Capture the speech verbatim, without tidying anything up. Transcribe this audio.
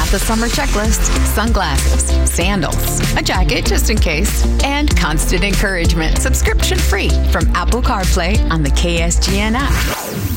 off the summer checklist, sunglasses, sandals, a jacket just in case, and constant encouragement subscription free from Apple CarPlay on the K S G N app.